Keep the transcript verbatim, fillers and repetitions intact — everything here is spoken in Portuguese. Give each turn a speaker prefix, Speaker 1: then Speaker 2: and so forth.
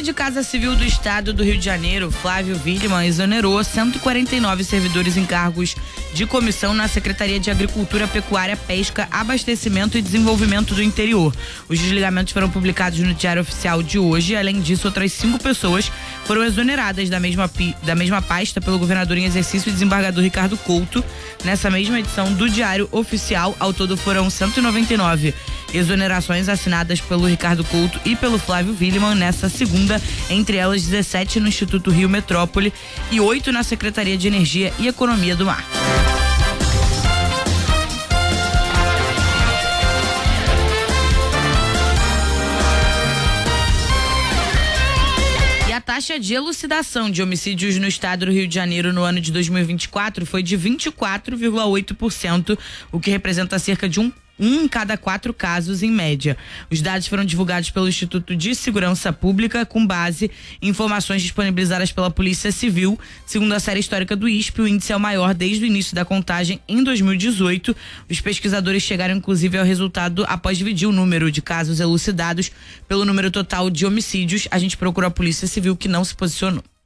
Speaker 1: secretário de Casa Civil do Estado do Rio de Janeiro, Flávio Willemann, exonerou cento e quarenta e nove servidores em cargos de comissão na Secretaria de Agricultura, Pecuária, Pesca, Abastecimento e Desenvolvimento do Interior. Os desligamentos foram publicados no Diário Oficial de hoje. Além disso, outras cinco pessoas foram exoneradas da mesma, da mesma pasta pelo governador em exercício, desembargador Ricardo Couto. Nessa mesma edição do Diário Oficial, ao todo foram cento e noventa e nove exonerações assinadas pelo Ricardo Couto e pelo Flávio Willemann nessa segunda, entre elas dezessete no Instituto Rio Metrópole e oito na Secretaria de Energia e Economia do Mar. A taxa de elucidação de homicídios no estado do Rio de Janeiro no ano de dois mil e vinte e quatro foi de vinte e quatro vírgula oito por cento, o que representa cerca de um Um em cada quatro casos, em média. Os dados foram divulgados pelo Instituto de Segurança Pública com base em informações disponibilizadas pela Polícia Civil. Segundo a série histórica do I S P, o índice é o maior desde o início da contagem em dois mil e dezoito. Os pesquisadores chegaram inclusive ao resultado após dividir o número de casos elucidados pelo número total de homicídios. A gente procurou a Polícia Civil, que não se posicionou.